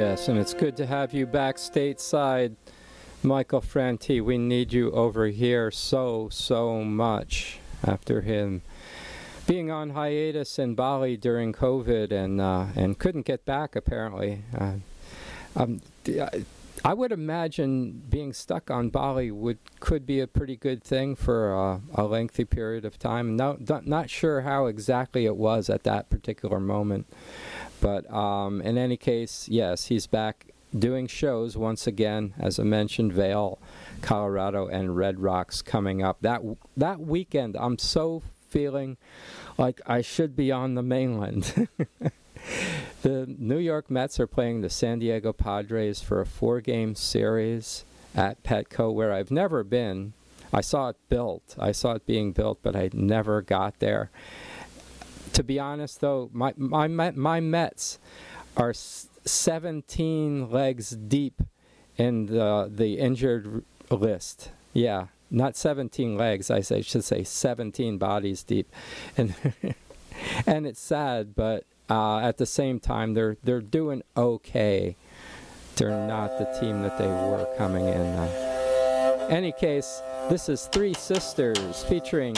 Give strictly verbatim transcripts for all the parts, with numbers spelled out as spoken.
Yes, and it's good to have you back stateside, Michael Franti. We need you over here so, so much after him being on hiatus in Bali during COVID and uh, and couldn't get back, apparently. Uh, um, I would imagine being stuck on Bali would could be a pretty good thing for uh, a lengthy period of time. No, not sure how exactly it was at that particular moment. But um, in any case, yes, he's back doing shows once again. As I mentioned, Vail, Colorado, and Red Rocks coming up. That that weekend, I'm so feeling like I should be on the mainland. The New York Mets are playing the San Diego Padres for a four-game series at Petco, where I've never been. I saw it built. I saw it being built, but I never got there. To be honest, though, my my my Mets are seventeen legs deep in the the injured list. Yeah, not seventeen legs. I say should say seventeen bodies deep, and and it's sad, but uh, at the same time, they're they're doing okay. They're not the team that they were coming in. Uh, any case, this is Three Sisters featuring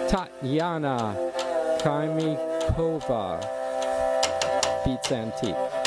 Tatiana Kaimikova, Beats Antique.